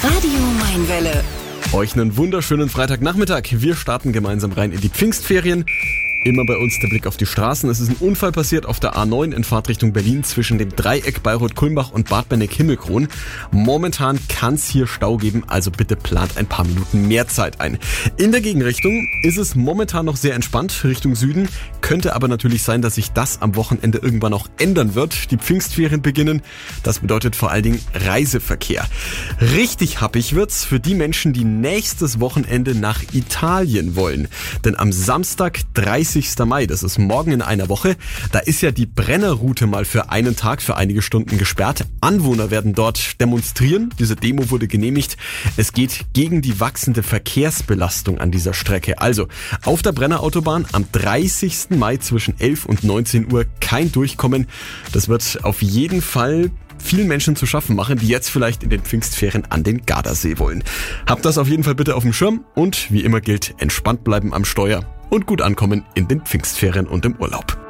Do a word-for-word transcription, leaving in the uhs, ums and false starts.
Radio Mainwelle. Euch einen wunderschönen Freitagnachmittag. Wir starten gemeinsam rein in die Pfingstferien. Immer bei uns der Blick auf die Straßen. Es ist ein Unfall passiert auf der A neun in Fahrtrichtung Berlin zwischen dem Dreieck Bayreuth-Kulmbach und Bad Benneck-Himmelkron. Momentan kann es hier Stau geben, also bitte plant ein paar Minuten mehr Zeit ein. In der Gegenrichtung ist es momentan noch sehr entspannt Richtung Süden. Könnte aber natürlich sein, dass sich das am Wochenende irgendwann auch ändern wird. Die Pfingstferien beginnen. Das bedeutet vor allen Dingen Reiseverkehr. Richtig happig wird's für die Menschen, die nächstes Wochenende nach Italien wollen. Denn am Samstag, dreißigsten Mai, das ist morgen in einer Woche, da ist ja die Brennerroute mal für einen Tag, für einige Stunden gesperrt. Anwohner werden dort demonstrieren. Diese Demo wurde genehmigt. Es geht gegen die wachsende Verkehrsbelastung an dieser Strecke. Also auf der Brennerautobahn am dreißigsten Mai zwischen elf und neunzehn Uhr kein Durchkommen. Das wird auf jeden Fall vielen Menschen zu schaffen machen, die jetzt vielleicht in den Pfingstferien an den Gardasee wollen. Habt das auf jeden Fall bitte auf dem Schirm und wie immer gilt, entspannt bleiben am Steuer und gut ankommen in den Pfingstferien und im Urlaub.